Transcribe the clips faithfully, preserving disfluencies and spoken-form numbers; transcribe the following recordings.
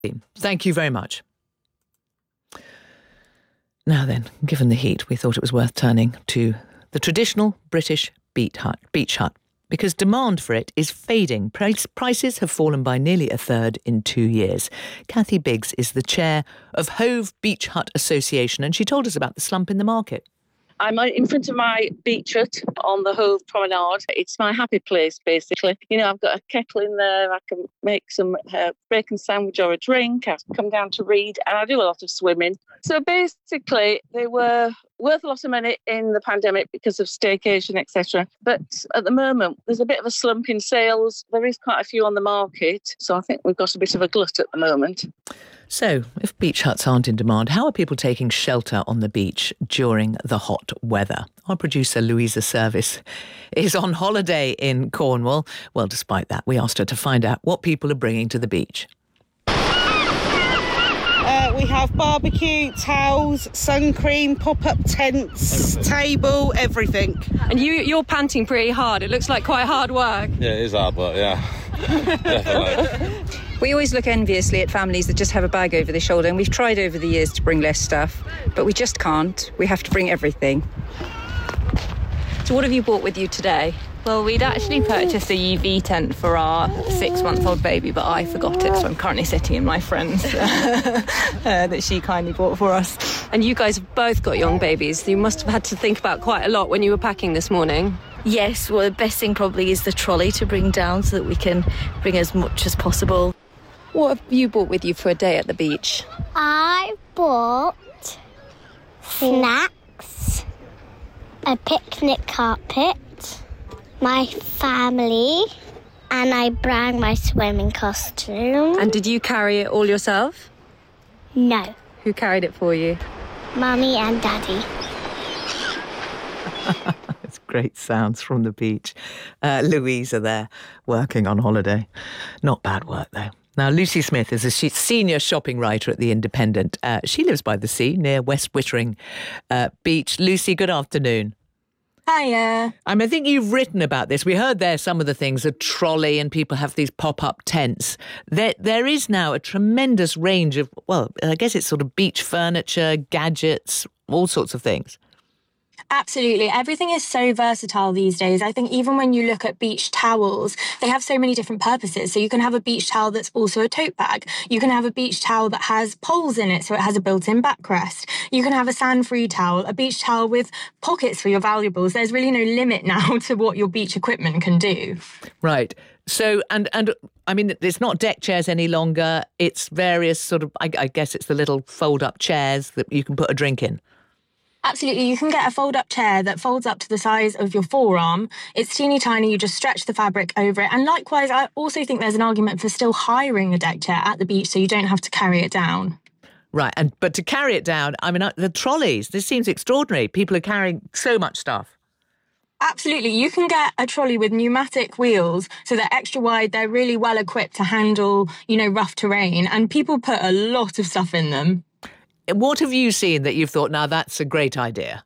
Thank you very much. Now then, given the heat, we thought it was worth turning to the traditional British beach hut, beach hut, because demand for it is fading. Price, prices have fallen by nearly a third in two years. Kathy Biggs is the chair of Hove Beach Hut Association, and she told us about the slump in the market. I'm in front of my beach hut on the Hove Promenade. It's my happy place, basically. You know, I've got a kettle in there. I can make some uh, bacon sandwich or a drink. I come down to read, and I do a lot of swimming. So basically, they were worth a lot of money in the pandemic because of staycation, et cetera. But at the moment, there's a bit of a slump in sales. There is quite a few on the market. So I think we've got a bit of a glut at the moment. So, if beach huts aren't in demand, how are people taking shelter on the beach during the hot weather? Our producer, Louisa Service, is on holiday in Cornwall. Well, despite that, we asked her to find out what people are bringing to the beach. Uh, we have barbecue, towels, sun cream, pop-up tents, everything. Table, everything. And you, you're panting pretty hard. It looks like quite hard work. Yeah, it is hard work, yeah. Definitely. We always look enviously at families that just have a bag over their shoulder, and we've tried over the years to bring less stuff, but we just can't. We have to bring everything. So what have you brought with you today? Well, we'd actually purchased a U V tent for our six-month-old baby, but I forgot it, so I'm currently sitting in my friend's uh, that she kindly bought for us. And you guys have both got young babies. You must have had to think about quite a lot when you were packing this morning. Yes, well, the best thing probably is the trolley to bring down so that we can bring as much as possible. What have you brought with you for a day at the beach? I bought snacks, a picnic carpet, my family, and I brought my swimming costume. And did you carry it all yourself? No. Who carried it for you? Mummy and Daddy. It's great sounds from the beach. Uh, Louisa there, working on holiday. Not bad work, though. Now, Lucy Smith is a senior shopping writer at The Independent. Uh, she lives by the sea near West Wittering uh, Beach. Lucy, good afternoon. Hiya. I mean, I think you've written about this. We heard there some of the things, a trolley, and people have these pop-up tents. There, there is now a tremendous range of, well, I guess it's sort of beach furniture, gadgets, all sorts of things. Absolutely. Everything is so versatile these days. I think even when you look at beach towels, they have so many different purposes. So you can have a beach towel that's also a tote bag. You can have a beach towel that has poles in it, so it has a built-in backrest. You can have a sand-free towel, a beach towel with pockets for your valuables. There's really no limit now to what your beach equipment can do. Right. So, and, and I mean, it's not deck chairs any longer. It's various sort of, I, I guess it's the little fold-up chairs that you can put a drink in. Absolutely. You can get a fold-up chair that folds up to the size of your forearm. It's teeny tiny. You just stretch the fabric over it. And likewise, I also think there's an argument for still hiring a deck chair at the beach so you don't have to carry it down. Right. And but to carry it down, I mean, the trolleys, this seems extraordinary. People are carrying so much stuff. Absolutely. You can get a trolley with pneumatic wheels, so they're extra wide. They're really well equipped to handle, you know, rough terrain. And people put a lot of stuff in them. What have you seen that you've thought, now that's a great idea?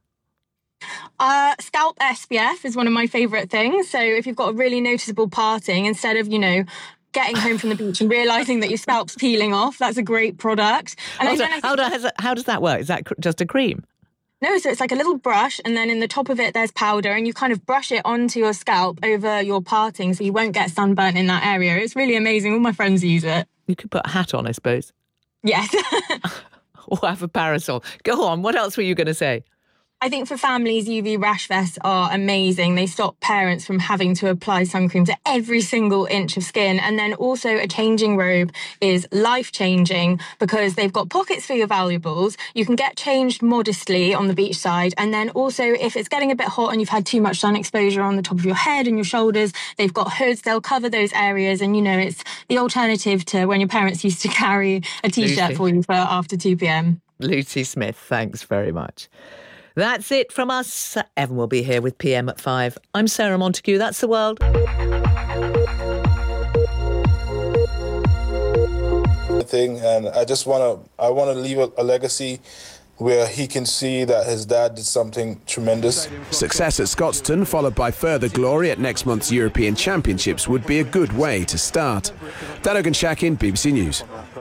Uh, scalp S P F is one of my favourite things. So if you've got a really noticeable parting, instead of, you know, getting home from the beach and realising that your scalp's peeling off, that's a great product. And also, I how, does, how does that work? Is that just a cream? No, so it's like a little brush, and then in the top of it there's powder, and you kind of brush it onto your scalp over your parting so you won't get sunburnt in that area. It's really amazing. All my friends use it. You could put a hat on, I suppose. Yes. Or have a parasol. Go on, what else were you going to say? I think for families, U V rash vests are amazing. They stop parents from having to apply sun cream to every single inch of skin. And then also a changing robe is life-changing because they've got pockets for your valuables. You can get changed modestly on the beach side. And then also, if it's getting a bit hot and you've had too much sun exposure on the top of your head and your shoulders, they've got hoods. They'll cover those areas. And, you know, it's the alternative to when your parents used to carry a T-shirt Lucy. for you for after two p.m. Lucy Smith, thanks very much. That's it from us. Evan will be here with P M at five. I'm Sarah Montague. That's the world. Thing, and I just want to I want to leave a, a legacy where he can see that his dad did something tremendous. Success at Scotstoun, followed by further glory at next month's European Championships, would be a good way to start. Dan Ogun-Shakin, B B C News.